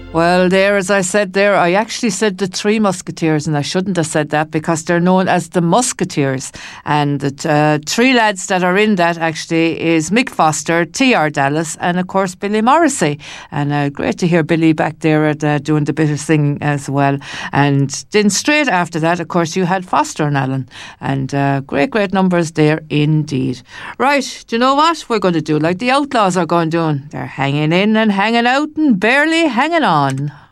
Well, there, as I said there, I actually said the Three Musketeers, and I shouldn't have said that because they're known as the Musketeers. And the three lads that are in that actually is Mick Foster, T.R. Dallas, and of course Billy Morrissey. And great to hear Billy back there at doing the bit of singing as well. And then straight after that, of course, you had Foster and Allen. And great numbers there indeed. Right, do you know what? We're going to do like the Outlaws are going doing. They're hanging in and hanging out and barely hanging on.